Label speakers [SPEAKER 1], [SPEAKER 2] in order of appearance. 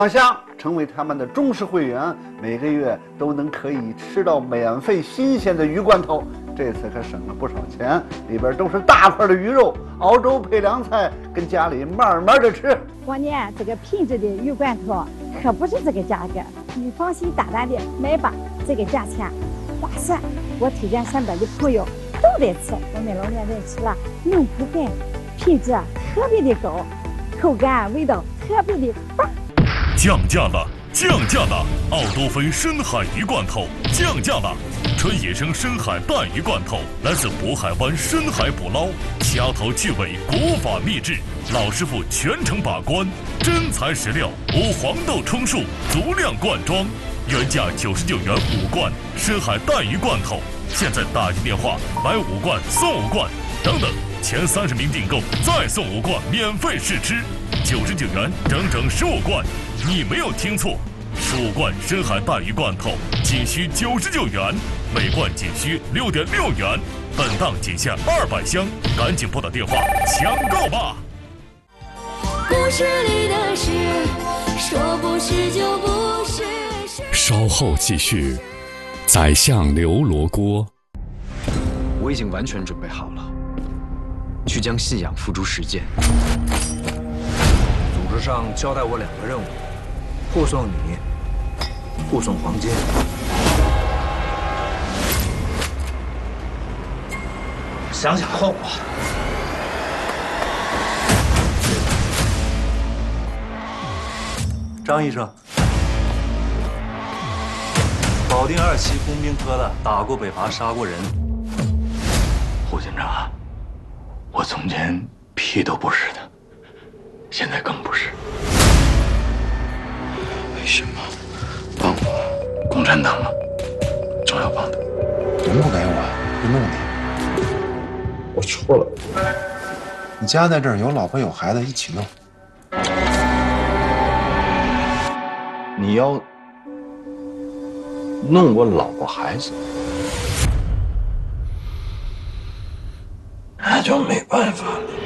[SPEAKER 1] 想象成为他们的忠实会员，每个月都能可以吃到免费新鲜的鱼罐头。这次可省了不少钱，里边都是大块的鱼肉，熬粥配凉菜，跟家里慢慢的吃。
[SPEAKER 2] 关键这个品质的鱼罐头可不是这个价格，你放心大胆的买吧，这个价钱划算。我推荐身边的朋友都得吃，我们老年人吃了能补钙，品质特别的高，口感味道特别的棒。
[SPEAKER 3] 降价了！降价了！奥多芬深海鱼罐头降价了！纯野生深海带鱼罐头，来自渤海湾深海捕捞，掐头去尾，国法秘制，老师傅全程把关，真材实料，无黄豆充数，足量灌装，原价99元5罐深海带鱼罐头，现在打进电话买5罐送5罐，等等，前30名订购再送5罐免费试吃，99元整整15罐。你没有听错，15罐深海带鱼罐头仅需99元，每罐仅需6.6元，本档仅限200箱，赶紧拨打电话抢购吧！
[SPEAKER 4] 故事里的事，说不是就不是。
[SPEAKER 5] 稍后继续，宰相刘罗锅。
[SPEAKER 6] 我已经完全准备好了，去将信仰付诸实践。
[SPEAKER 7] 组织上交代我2个任务。护送你，护送黄金。想想后果。张医生，保定2期工兵科的，打过北伐，杀过人。
[SPEAKER 8] 胡警长，我从前屁都不是的，现在更不是。为什么帮我？共产党吗？总要帮的。
[SPEAKER 9] 能不给我，就弄你。
[SPEAKER 8] 我错了。
[SPEAKER 9] 你家在这儿，有老婆有孩子，一起弄。
[SPEAKER 8] 你要弄我老婆孩子，那就没办法了。